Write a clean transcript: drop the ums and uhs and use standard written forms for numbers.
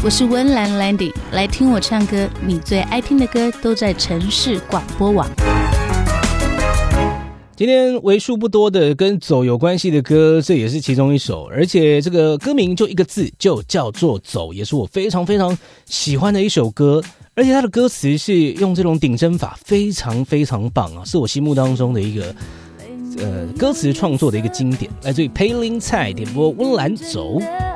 我是温岚 Landy， 来听我唱歌，你最爱听的歌都在城市广播网。 今天为数不多的跟走有关系的歌，这也是其中一首，而且这个歌名就一个字，就叫做走，也是我非常非常喜欢的一首歌，而且它的歌词是用这种顶针法，非常非常棒啊，是我心目当中的一个歌词创作的一个经典，来自于裴林蔡点播温岚走。